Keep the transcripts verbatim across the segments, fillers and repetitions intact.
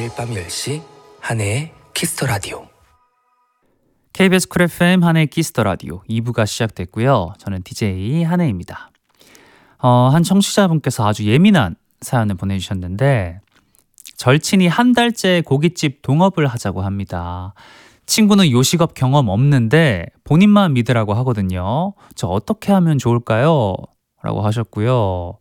매일 밤 열 시 한혜의 키스터 라디오. 케이비에스 쿨 에프엠 한혜의 키스터 라디오 이 부가 시작됐고요. 저는 디제이 한혜입니다. 어, 한 청취자분께서 아주 예민한 사연을 보내주셨는데, 절친이 한 달째 고깃집 동업을 하자고 합니다. 친구는 요식업 경험 없는데 본인만 믿으라고 하거든요. 저 어떻게 하면 좋을까요? 라고 하셨고요.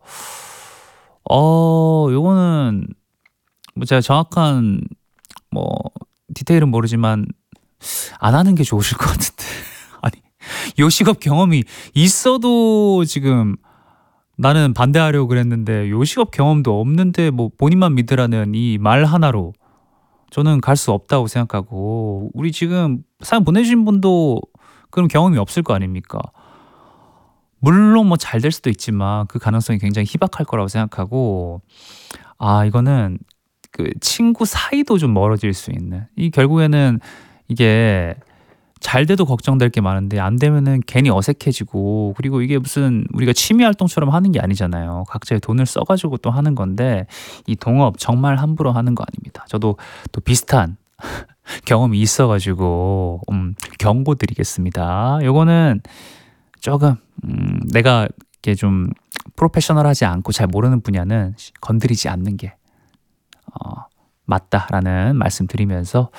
어, 요거는 뭐 제가 정확한 뭐 디테일은 모르지만 안 하는 게 좋으실 것 같은데. 아니, 요식업 경험이 있어도 지금 나는 반대하려고 그랬는데, 요식업 경험도 없는데 뭐 본인만 믿으라는 이 말 하나로 저는 갈 수 없다고 생각하고, 우리 지금 사연 보내주신 분도 그런 경험이 없을 거 아닙니까? 물론 뭐 잘 될 수도 있지만 그 가능성이 굉장히 희박할 거라고 생각하고, 아, 이거는 그 친구 사이도 좀 멀어질 수 있는, 이 결국에는 이게 잘 돼도 걱정될 게 많은데 안 되면은 괜히 어색해지고, 그리고 이게 무슨 우리가 취미 활동처럼 하는 게 아니잖아요. 각자의 돈을 써가지고 또 하는 건데, 이 동업 정말 함부로 하는 거 아닙니다. 저도 또 비슷한 경험이 있어가지고 음, 경고드리겠습니다. 요거는 조금 음, 내가 이게 좀 프로페셔널하지 않고 잘 모르는 분야는 건드리지 않는 게 어, 맞다라는 말씀 드리면서